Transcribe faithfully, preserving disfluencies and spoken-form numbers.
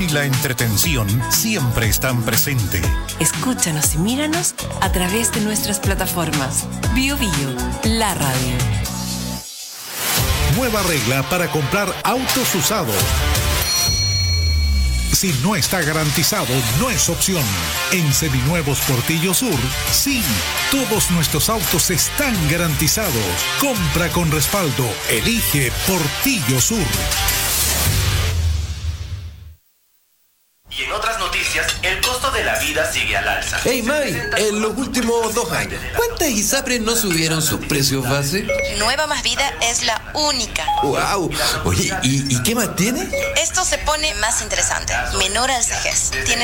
y la entretención siempre están presentes. Escúchanos y míranos a través de nuestras plataformas. Bio Bio, la radio. Nueva regla para comprar autos usados. Si no está garantizado, no es opción. En Seminuevos Portillo Sur, sí, todos nuestros autos están garantizados. Compra con respaldo. Elige Portillo Sur. Y en otras noticias, el costo de la vida sigue al alza. Hey Mai, en los últimos dos años, ¿cuántas ISAPRES no subieron sus precios base? Nueva Más Vida es la única. ¡Wow! Oye, ¿y, y qué más tiene? Esto se pone más interesante. Menor al C G E S. Tiene